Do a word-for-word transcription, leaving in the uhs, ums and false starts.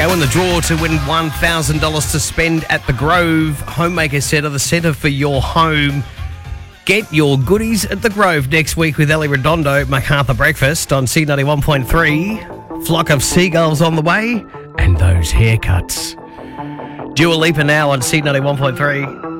Go in the draw to win one thousand dollars to spend at the Grove Homemaker Centre, the centre for your home. Get your goodies at the Grove next week with Ellie Redondo, MacArthur Breakfast on C ninety-one point three. Flock of Seagulls on the way, and those haircuts. Dua Lipa now on C ninety-one point three.